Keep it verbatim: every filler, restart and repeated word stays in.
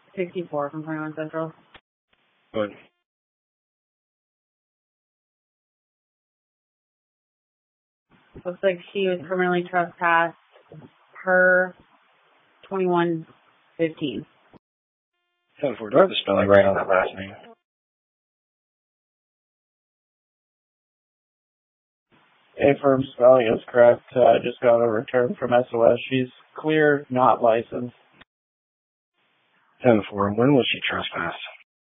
sixty-four from twenty-one Central. Good. Looks like she was criminally trespassed per twenty-one fifteen. ten four, do I have the spelling right on that last name? A firm spelling is correct. I uh, just got a return from S O S. She's clear, not licensed. ten four, when was she trespassed?